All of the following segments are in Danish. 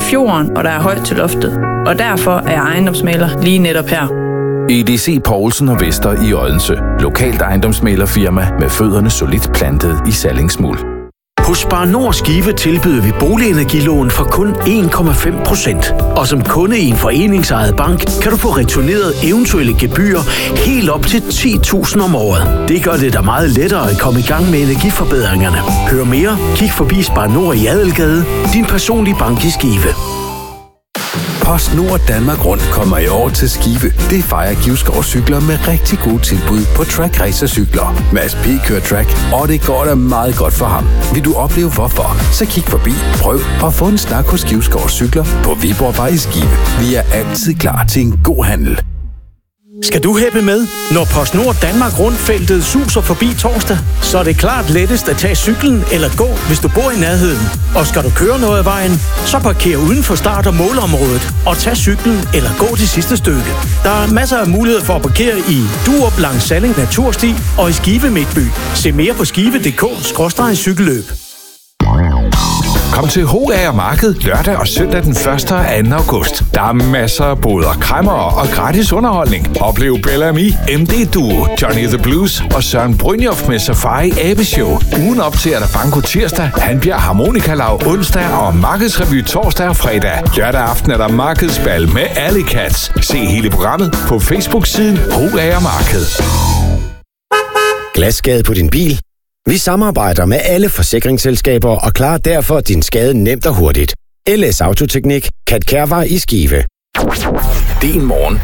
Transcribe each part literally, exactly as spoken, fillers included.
fjorden, og der er højt til loftet. Og derfor er jeg ejendomsmægler lige netop her. E D C Poulsen og Vester i Odense. Lokalt ejendomsmæglerfirma med fødderne solidt plantet i Sallingsmuld. Hos Spar Nord Skive tilbyder vi boligenergilån for kun en komma fem procent. Og som kunde i en foreningsejet bank, kan du få returneret eventuelle gebyrer helt op til ti tusind om året. Det gør det da meget lettere at komme i gang med energiforbedringerne. Hør mere, kig forbi Spar Nord i Adelgade, din personlige bank i Skive. PostNord Danmark Rundt kommer i år til Skive. Det fejrer Givskov Cykler med rigtig gode tilbud på track racercykler. Mads P. kører track, og det går da meget godt for ham. Vil du opleve hvorfor? Så kig forbi, prøv og få en snak hos Givskov Cykler på Viborgvej i Skive. Vi er altid klar til en god handel. Skal du hæppe med, når PostNord Danmark Rundt-feltet suser forbi torsdag? Så er det klart lettest at tage cyklen eller gå, hvis du bor i nærheden. Og skal du køre noget af vejen, så parker uden for start- og målområdet og tag cyklen eller gå det sidste stykke. Der er masser af muligheder for at parkere i Durup langs Salling Natursti og i Skive Midtby. Se mere på skive punktum d k skråstreg cykelløb. Kom til Hogager Marked lørdag og søndag den første og anden august. Der er masser af boder, kræmmer og gratis underholdning. Oplev Bellamy, M D Duo, Johnny the Blues og Søren Brynjof med Safari Abeshow. Ugen op til er der banko tirsdag, Hanbjerg Harmonikalav onsdag og Markedsrevy torsdag og fredag. Lørdag aften er der markedsbal med Alley Cats. Se hele programmet på Facebook-siden Hogager Marked. Glasskade på din bil? Vi samarbejder med alle forsikringsselskaber og klarer derfor din skade nemt og hurtigt. L S Autoteknik, Kat Kærvej i Skive. Din morgen.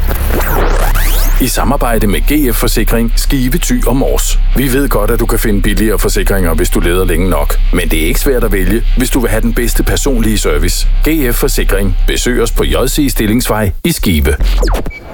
I samarbejde med G F Forsikring, Skive, Thy og Mors. Vi ved godt, at du kan finde billigere forsikringer, hvis du leder længe nok. Men det er ikke svært at vælge, hvis du vil have den bedste personlige service. G F Forsikring. Besøg os på J C Stillingsvej i Skive.